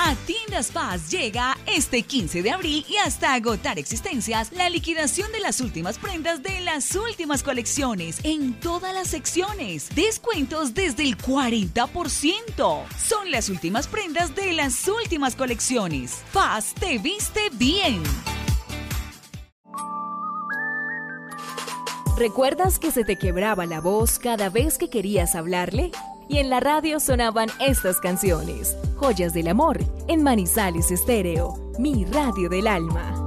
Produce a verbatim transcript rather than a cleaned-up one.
A Tiendas Paz llega este quince de abril y hasta agotar existencias la liquidación de las últimas prendas de las últimas colecciones en todas las secciones. Descuentos desde el cuarenta por ciento. Son las últimas prendas de las últimas colecciones. Paz te viste bien. ¿Recuerdas que se te quebraba la voz cada vez que querías hablarle? Y en la radio sonaban estas canciones, Joyas del Amor, en Manizales Estéreo, mi radio del alma.